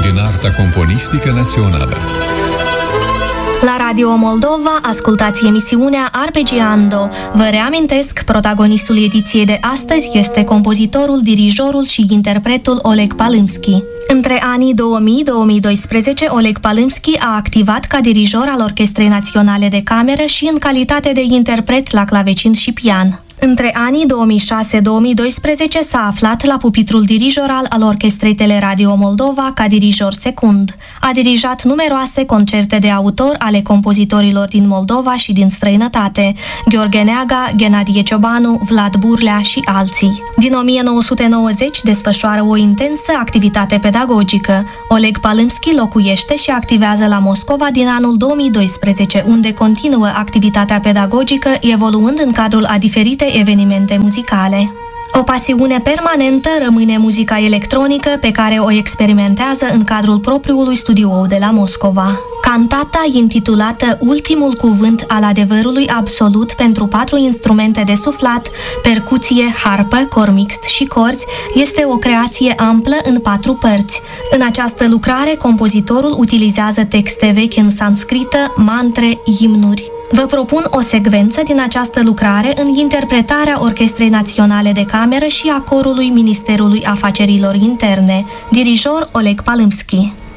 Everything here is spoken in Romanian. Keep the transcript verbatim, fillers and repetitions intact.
din arta componistică națională. La Radio Moldova ascultați emisiunea Arpeggiando. Vă reamintesc, protagonistul ediției de astăzi este compozitorul, dirijorul și interpretul Oleg Palymski. Între anii două mii - două mii doisprezece, Oleg Palymski a activat ca dirijor al Orchestrei Naționale de Cameră și în calitate de interpret la clavecin și pian. Între anii două mii șase - două mii doisprezece s-a aflat la pupitrul dirijoral al Orchestrei Teleradio Moldova ca dirijor secund. A dirijat numeroase concerte de autor ale compozitorilor din Moldova și din străinătate: Gheorghe Neaga, Ghenadie Ciobanu, Vlad Burlea și alții. Din o mie nouă sute nouăzeci desfășoară o intensă activitate pedagogică. Oleg Palymski locuiește și activează la Moscova din anul două mii doisprezece, unde continuă activitatea pedagogică, evoluând în cadrul a diferite evenimente muzicale. O pasiune permanentă rămâne muzica electronică, pe care o experimentează în cadrul propriului studio de la Moscova. Cantata, intitulată Ultimul cuvânt al adevărului absolut pentru patru instrumente de suflat, percuție, harpă, cor mixt și corzi, este o creație amplă în patru părți. În această lucrare, compozitorul utilizează texte vechi în sanscrită, mantre, imnuri. Vă propun o secvență din această lucrare în interpretarea Orchestrei Naționale de Cameră și a corului Ministerului Afacerilor Interne. Dirijor Oleg Palymski.